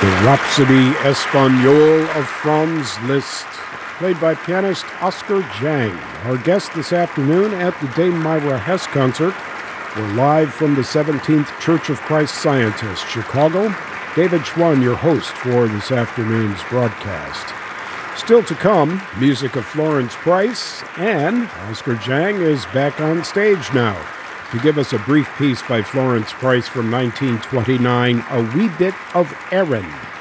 The Rhapsody Espagnole of Franz Liszt, played by pianist Oscar Jang. Our guest this afternoon at the Dame Myra Hess concert. We're live from the 17th Church of Christ Scientist, Chicago. David Schwann, your host for this afternoon's broadcast. Still to come, music of Florence Price, and Oscar Jang is back on stage now to give us a brief piece by Florence Price from 1929, A Wee Bit of Erin.